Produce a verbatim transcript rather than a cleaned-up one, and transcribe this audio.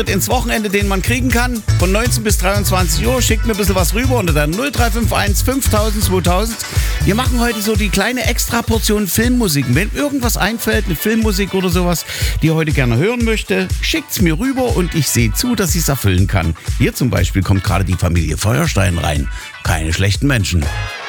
ins Wochenende, den man kriegen kann. Von neunzehn bis dreiundzwanzig Uhr. Schickt mir ein bisschen was rüber unter der null drei fünf eins fünftausend zweitausend. Wir machen heute so die kleine Extraportion Filmmusik. Wenn irgendwas einfällt, eine Filmmusik oder sowas, die ihr heute gerne hören möchte, schickt's mir rüber und ich sehe zu, dass ich es erfüllen kann. Hier zum Beispiel kommt gerade die Familie Feuerstein rein. Keine schlechten Menschen.